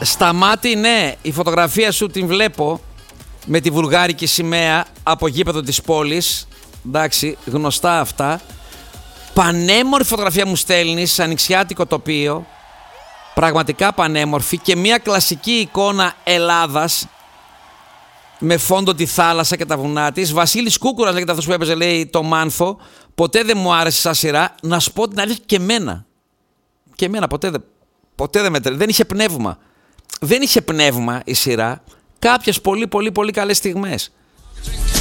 Σταμάτη, ναι, η φωτογραφία σου την βλέπω με τη βουλγάρικη σημαία από γήπεδο της πόλης. Εντάξει, γνωστά αυτά. Πανέμορφη φωτογραφία μου στέλνεις, ανοιξιάτικο τοπίο. Πραγματικά πανέμορφη και μια κλασική εικόνα Ελλάδας με φόντο τη θάλασσα και τα βουνά της. Βασίλης Κούκουρας λέγεται αυτός που έπαιζε, λέει, το Μάνθο. Ποτέ δεν μου άρεσε σαν σειρά. Να σου πω την αλήθεια, και εμένα. Και εμένα ποτέ δεν με τρέλει. Δεν είχε πνεύμα. Δεν είχε πνεύμα η σειρά. Κάποιες πολύ καλές στιγμές.